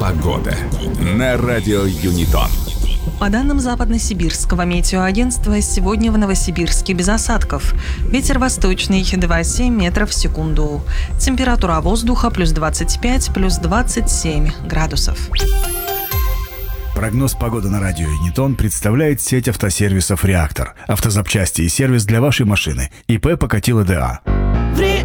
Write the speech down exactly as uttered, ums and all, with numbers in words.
Погода на радио Юнитон. По данным Западно-Сибирского метеоагентства, сегодня в Новосибирске без осадков. Ветер восточный два целых семь метров в секунду. Температура воздуха плюс двадцать пять, плюс двадцать семь градусов. Прогноз погоды на радио Юнитон представляет сеть автосервисов «Реактор». Автозапчасти и сервис для вашей машины. ИП Покатило ДА.